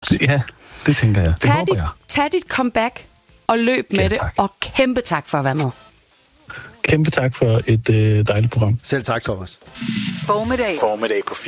Det tænker jeg. Det håber jeg. Tag dit comeback og løb med det, og kæmpe tak for at være med. Kæmpe tak for et dejligt program. Selv tak, Thomas. Formiddag på